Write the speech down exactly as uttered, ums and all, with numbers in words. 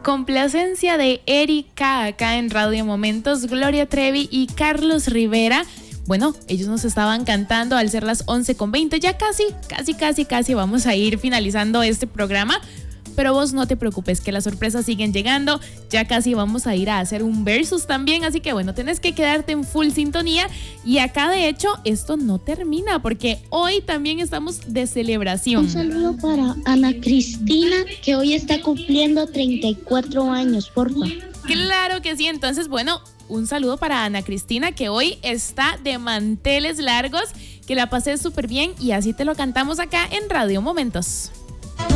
Complacencia de Erika acá en Radio Momentos, Gloria Trevi y Carlos Rivera. Bueno, ellos nos estaban cantando al ser las once con veinte, ya casi, casi, casi, casi vamos a ir finalizando este programa. Pero vos no te preocupes, que las sorpresas siguen llegando. Ya casi vamos a ir a hacer un versus también. Así que bueno, tenés que quedarte en full sintonía. Y acá de hecho esto no termina, porque hoy también estamos de celebración. Un saludo para Ana Cristina, que hoy está cumpliendo treinta y cuatro años, porfa. Claro que sí, entonces bueno, un saludo para Ana Cristina, que hoy está de manteles largos. Que la pases súper bien y así te lo cantamos acá en Radio Momentos.